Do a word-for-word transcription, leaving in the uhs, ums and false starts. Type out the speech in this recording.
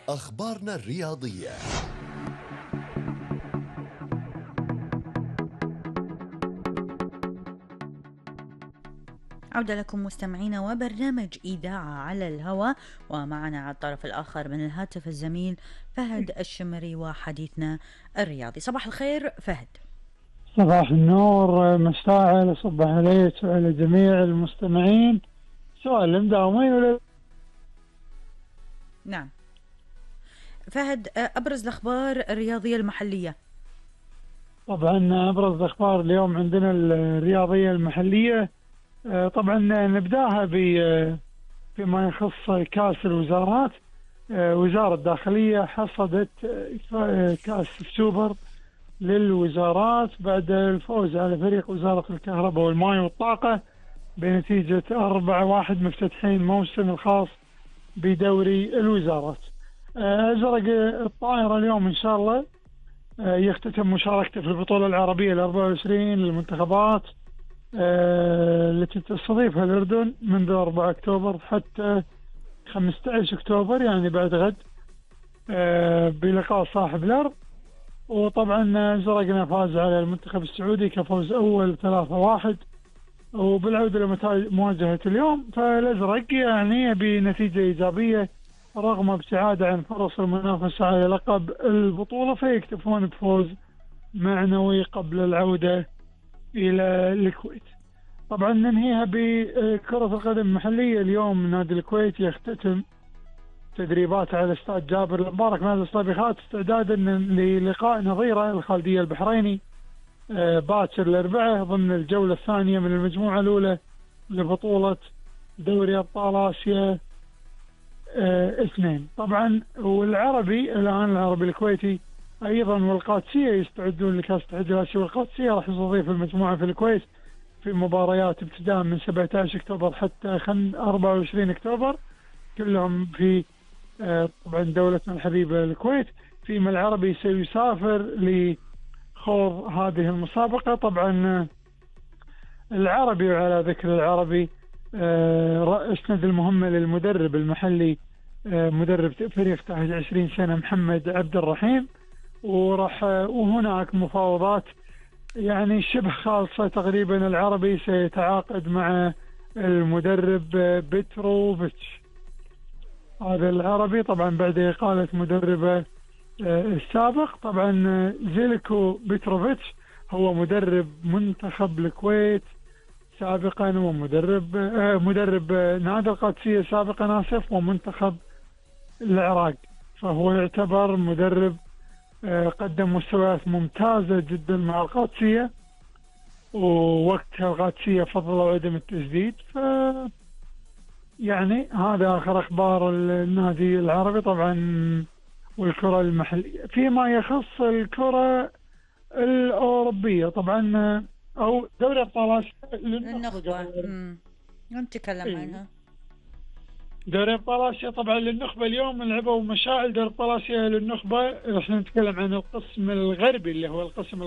أخبارنا الرياضية. عودة لكم مستمعينا وبرنامج إذاعة على الهواء، ومعنا على الطرف الآخر من الهاتف الزميل فهد الشمري وحديثنا الرياضي. صباح الخير فهد. صباح النور، مشاعل صبح عليك وعلى جميع المستمعين. سؤال مداومين ولا؟ نعم فهد، أبرز الأخبار الرياضية المحلية. طبعا أبرز الأخبار اليوم عندنا الرياضية المحلية. طبعا نبداها بما يخص كأس الوزارات. وزارة الداخلية حصدت كأس السوبر للوزارات بعد الفوز على فريق وزارة الكهرباء والماء والطاقة بنتيجة أربعة واحد، مفتتحين موسم الخاص بدوري الوزارات. أزرق الطائرة اليوم إن شاء الله يختتم مشاركته في البطولة العربية الأربعة والعشرين للمنتخبات التي تستضيفها الأردن منذ أربعة أكتوبر حتى خمسة عشر أكتوبر، يعني بعد غد، بلقاء صاحب الأرض. وطبعا زرقنا فاز على المنتخب السعودي كفوز أول ثلاثة واحد، وبالعودة لمواجهة اليوم فالأزرق يعني بنتيجة إيجابية رغم ابتعاد عن فرص المنافسة على لقب البطولة، فيكتفون بفوز معنوي قبل العودة إلى الكويت. طبعا ننهيها بكرة القدم المحلية. اليوم نادي الكويت يختتم تدريبات على استاد جابر المبارك نادي الصبيحات استعدادا للقاء نظيره الخالدية البحريني باكر الأربعاء ضمن الجولة الثانية من المجموعة الأولى لبطولة دوري أبطال آسيا اثنين. طبعا والعربي الآن العربي الكويتي أيضا والقادسية يستعدون لكأس الاتحاد الآسيوي، والقادسية راح تستضيف المجموعة في الكويت في مباريات ابتداء من سبعة عشر أكتوبر حتى أربعة وعشرين أكتوبر، كلهم في طبعا دولتنا الحبيبة الكويت. فيما العربي سيسافر لخوض هذه المسابقة. طبعا العربي، وعلى ذكر العربي، اسند المهمة للمدرب المحلي مدرب فريق تحت عشرين سنة محمد عبد الرحيم، وراح وهناك مفاوضات يعني شبه خالصة تقريبا. العربي سيتعاقد مع المدرب بيتروفيتش، هذا العربي طبعا بعد إقالة مدربه السابق. طبعا زيلكو بيتروفيتش هو مدرب منتخب الكويت سابقا، ومدرب مدرب نادي القادسية سابقا آسف، ومنتخب العراق، فهو يعتبر مدرب قدم مستويات ممتازة جدا مع القادسية، ووقتها القادسية فضلوا عدم التجديد. ف يعني هذا آخر أخبار النادي العربي طبعا والكرة المحلية. فيما يخص الكرة الأوروبية طبعا أو دوري أبطال آسيا للنخبة نتكلم إيه. عنها. دوري أبطال آسيا طبعا للنخبة اليوم لعبوا مشاعل دوري أبطال آسيا للنخبة. احنا نتكلم عن القسم الغربي اللي هو القسم